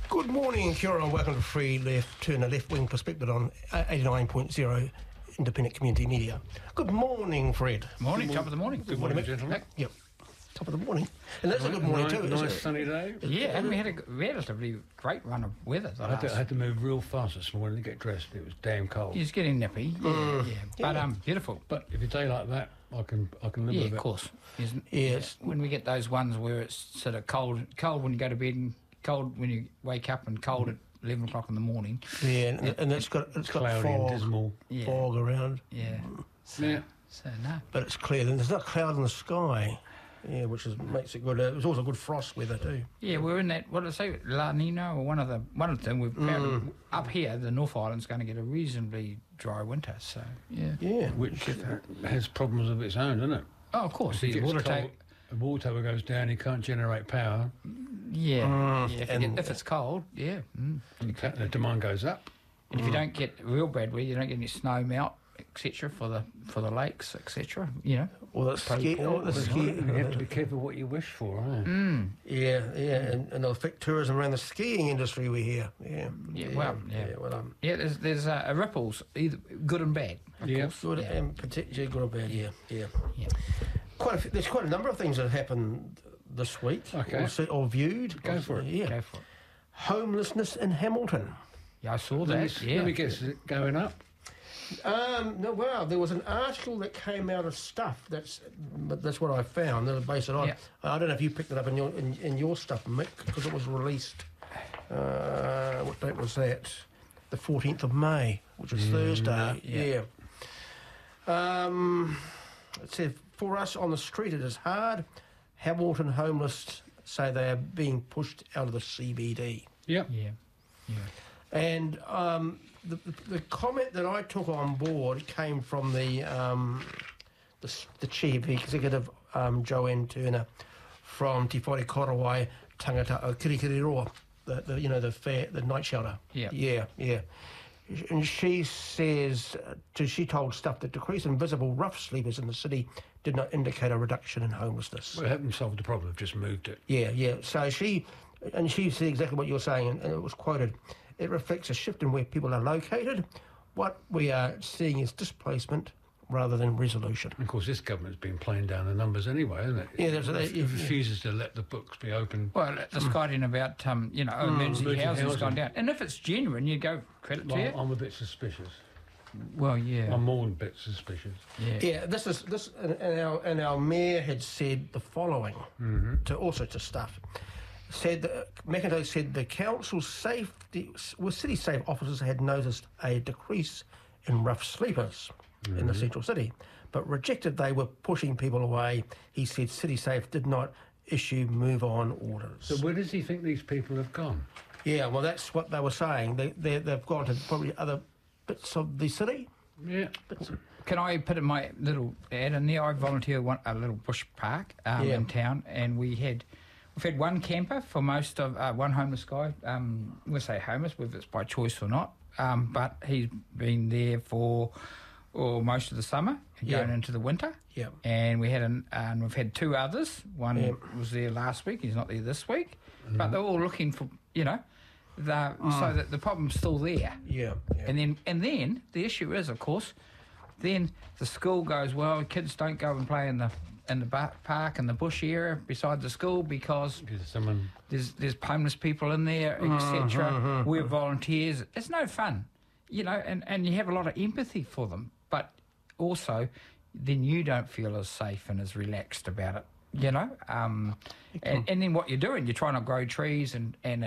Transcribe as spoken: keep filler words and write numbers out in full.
Good morning, kia ora, and welcome to Free Left, Turn a Left-Wing Perspective on eighty-nine point zero Independent Community Media. Good morning, Fred. Morning, top of the morning. Good morning, gentlemen. Yep, top of the morning. And that's a good morning nice, too, nice isn't it? sunny day. Yeah, and we had a relatively great run of weather. The I had, to, last- I had to move real fast this morning to get dressed. It was damn cold. It's getting nippy, yeah, yeah. But Yeah. um, beautiful. But if it's a day like that, I can I can live Yeah, with of it. course. Isn't, Yes. When we get those ones where it's sort of cold, cold when you go to bed and cold when you wake up and cold at eleven o'clock in the morning. Yeah, and, and it's got it's got Cloudy and fog, dismal. Yeah. fog around, Yeah. So, Yeah. so no. but it's clear. And there's not a cloud in the sky. Yeah, which is, makes it good. Uh, it was also good frost weather too. Yeah, we're in that, what did I say, La Nina, or one of the, one of them, we've found up here, the North Island's going to get a reasonably dry winter, so, yeah. Yeah. Which has problems of its own, doesn't it? Oh, of course, If it the gets water cold, take, the water table goes down, you can't generate power, yeah, Mm, yeah if, and- you get, if it's cold, yeah. Mm. and the, the demand goes up. And if you don't get real bad weather, you don't get any snow melt, et cetera, for the for the lakes, et cetera. You know. Well, the ski, oh, the ski, You have to be careful what you wish for, eh? Mm. yeah, yeah, and, and it'll affect tourism around the skiing industry. We hear, yeah, Yeah, well, yeah. well, um, Yeah, there's there's uh, a ripples, either good and bad. Of Yeah. course. good Yeah. and particularly good or bad, yeah, yeah. Yeah. Quite a few, there's quite a number of things that have happened this week, Okay. or, se- or viewed. Go for it. Yeah, Go for it. homelessness in Hamilton. Yeah, I saw Let that. me, Yeah. let me guess, is it going up? Um, no, well, there was an article that came out of Stuff. That's but that's what I found. That I base it on. Yeah. I don't know if you picked it up in your in, in your Stuff, Mick, because it was released. Uh, what date was that? The fourteenth of May, which was Thursday. yeah. Yeah. Um, it said, for us on the street, it is hard. Hamilton homeless say they are being pushed out of the C B D. Yep. Yeah. Yeah. And um, the, the comment that I took on board came from the um, the, the chief executive, um, Joanne Turner, from Te Whare Korowai Tangata o Kirikiriroa, the, the you know the fair the night shelter. Yeah. yeah, yeah. And she says, uh, to, she told Stuff that decrease in visible rough sleepers in the city did not indicate a reduction in homelessness. Well, it haven't solved the problem, just moved it. Yeah, yeah. So she, and she said exactly what you're saying, and, and it was quoted. It reflects a shift in where people are located. What we are seeing is displacement rather than resolution. Of course, this government's been playing down the numbers anyway, isn't it? Yeah, there's a- it yeah, yeah. refuses to let the books be open. Well, the Skydian about um, you know, emergency Emergency housing has housing. gone down, and if it's genuine, you go credit to Well, it. I'm a bit suspicious. Well, yeah, I'm more than a bit suspicious. yeah, Yeah, this is this, and and our and our mayor had said the following to also to Stuff. Said that McIntyre said the council's safety, well, city safe officers had noticed a decrease in rough sleepers in the central city, but rejected they were pushing people away. He said City Safe did not issue move on orders. So where does he think these people have gone? Yeah, well, that's what they were saying. They, they they've gone to probably other bits of the city. Yeah. Bits of, Can I put in my little ad in there? I volunteer one a little bush park um, Yeah. in town, and we had we've had one camper for most of uh, one homeless guy. Um, we'll say homeless, whether it's by choice or not, um, but he's been there for or most of the summer, Yeah. going into the winter. Yeah. And we had an and we've had two others. One Yeah. was there last week. He's not there this week, but they're all looking for you know, the, so that the problem's still there. yeah, yeah. And then, and then the issue is, of course, then the school goes, well, kids don't go and play in the in the ba- park in the bush area beside the school because Because someone... there's there's homeless people in there, et cetera. We're volunteers. It's no fun, you know, and, and you have a lot of empathy for them, but also then you don't feel as safe and as relaxed about it, you know. Um, and, and then what you're doing, you're trying to grow trees and and